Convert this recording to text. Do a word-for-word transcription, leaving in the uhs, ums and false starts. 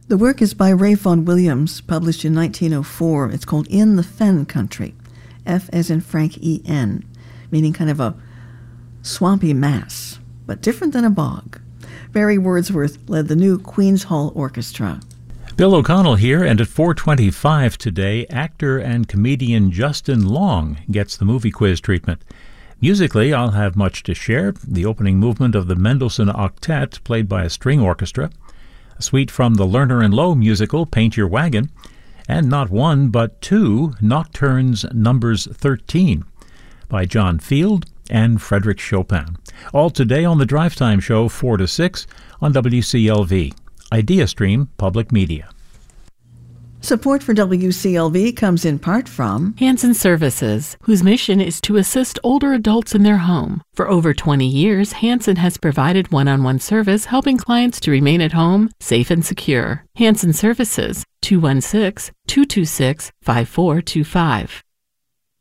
The work is by Ray Vaughan Williams, published in nineteen oh four. It's called In the Fen Country, F as in Frank E N, meaning kind of a swampy mass, but different than a bog. Barry Wordsworth led the new Queen's Hall Orchestra. Bill O'Connell here, and at four twenty-five today, actor and comedian Justin Long gets the movie quiz treatment. Musically, I'll have much to share. The opening movement of the Mendelssohn Octet, played by a string orchestra. A suite from the Lerner and Loewe musical, Paint Your Wagon. And not one, but two, Nocturnes Numbers thirteen, by John Field and Frédéric Chopin. All today on the Drive Time Show, four to six, on W C L V. IdeaStream Public Media. Support for W C L V comes in part from Hanson Services, whose mission is to assist older adults in their home. For over twenty years, Hanson has provided one-on-one service helping clients to remain at home, safe and secure. Hanson Services, two one six, two two six, five four two five.